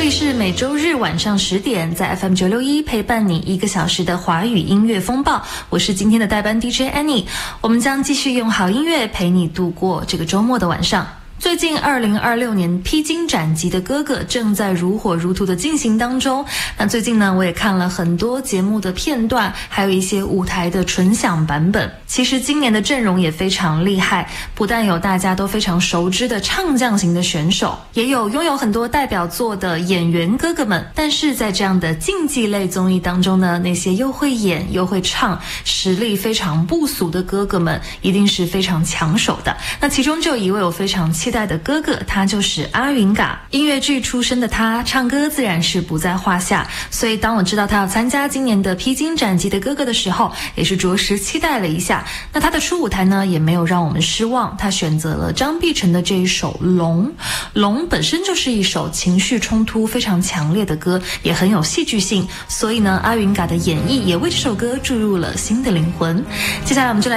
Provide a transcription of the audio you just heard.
里是每周日晚上10点在 FM961陪伴你1个小时的华语音乐风暴，我是今天的代班 DJ Annie， 我们将继续用好音乐陪你度过这个周末的晚上。最近2026年披荆斩棘的哥哥正在如火如荼的进行当中。那最近呢，我也看了很多节目的片段，还有一些舞台的纯享版本。其实今年的阵容也非常厉害，不但有大家都非常熟知的唱将型的选手，也有拥有很多代表作的演员哥哥们。但是在这样的竞技类综艺当中呢，那些又会演又会唱，实力非常不俗的哥哥们一定是非常抢手的。那其中就有一位我非常期待的哥哥，他就是阿云嘎。音乐剧出身的他，唱歌自然是不在话下，所以当我知道他要参加今年的披荆斩棘的哥哥的时候，也是着实期待了一下。那他的初舞台呢，也没有让我们失望，他选择了张碧晨的这一首《龙》。龙本身就是一首情绪冲突非常强烈的歌，也很有戏剧性，所以呢，阿云嘎的演绎也为这首歌注入了新的灵魂。接下来我们就来